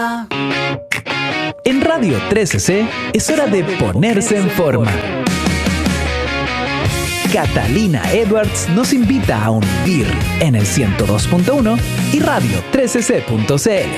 En Radio 13C es hora de ponerse en forma. Catalina Edwards nos invita a un vivir en el 102.1 y radio 13c.cl.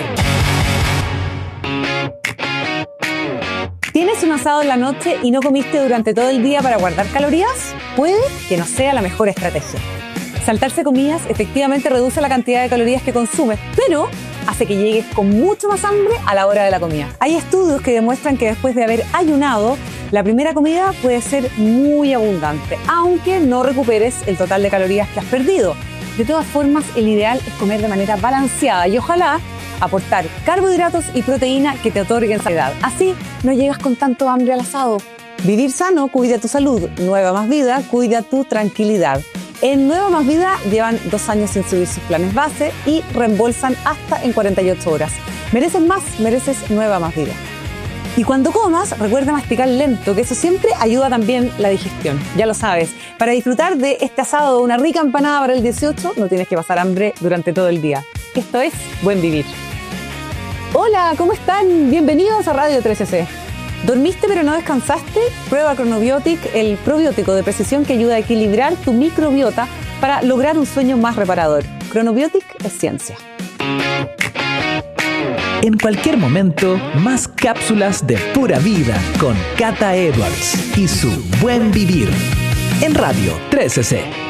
¿Tienes un asado en la noche y no comiste durante todo el día para guardar calorías? Puede que no sea la mejor estrategia. Saltarse comidas efectivamente reduce la cantidad de calorías que consumes, pero hace que llegues con mucho más hambre a la hora de la comida. Hay estudios que demuestran que después de haber ayunado, la primera comida puede ser muy abundante, aunque no recuperes el total de calorías que has perdido. De todas formas, el ideal es comer de manera balanceada y ojalá aportar carbohidratos y proteína que te otorguen saciedad. Así no llegas con tanto hambre al asado. Vivir sano cuida tu salud. Nueva Más Vida cuida tu tranquilidad. En Nueva Más Vida llevan 2 años sin subir sus planes base y reembolsan hasta en 48 horas. Mereces más, mereces Nueva Más Vida. Y cuando comas, recuerda masticar lento, que eso siempre ayuda también la digestión. Ya lo sabes, para disfrutar de este asado o una rica empanada para el 18, no tienes que pasar hambre durante todo el día. Esto es Buen Vivir. Hola, ¿cómo están? Bienvenidos a Radio 13C. ¿Dormiste pero no descansaste? Prueba Chronobiotic, el probiótico de precisión que ayuda a equilibrar tu microbiota para lograr un sueño más reparador. Chronobiotic es ciencia. En cualquier momento, más cápsulas de pura vida con Cata Edwards y su Buen Vivir en Radio 13C.